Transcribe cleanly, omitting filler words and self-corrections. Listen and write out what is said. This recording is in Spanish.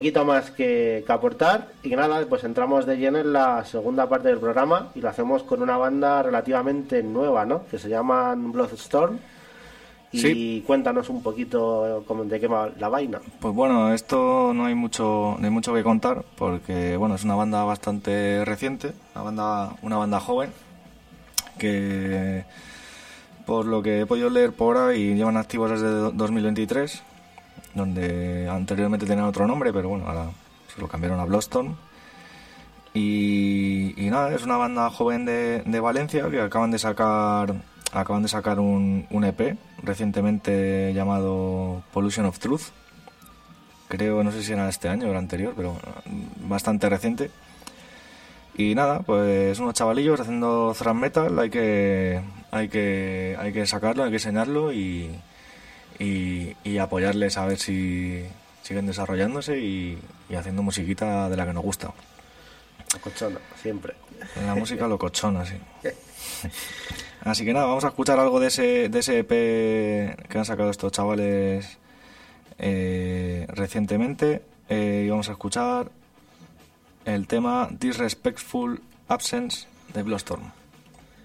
Poquito más que aportar y que nada, pues entramos de lleno en la segunda parte del programa y lo hacemos con una banda relativamente nueva, ¿no? Que se llaman Bloodstorm. Y Sí. cuéntanos un poquito de qué va la vaina. Pues bueno, esto no hay mucho que contar porque bueno, es una banda bastante reciente, una banda joven que por lo que he podido leer por ahí llevan activos desde 2023, donde anteriormente tenían otro nombre, pero bueno, ahora se lo cambiaron a Bloodstorm. Y nada, es una banda joven de Valencia que acaban de sacar un EP recientemente llamado Pollution of Truth. Creo, no sé si era este año o el anterior, pero bastante reciente. Y nada, pues unos chavalillos haciendo thrash metal, hay que sacarlo, hay que enseñarlo y apoyarles a ver si siguen desarrollándose y haciendo musiquita de la que nos gusta. Locochona, siempre. La música locochona, sí. Así que nada, vamos a escuchar algo de ese EP que han sacado estos chavales recientemente, y vamos a escuchar el tema Disrespectful Absence de Bloodstorm.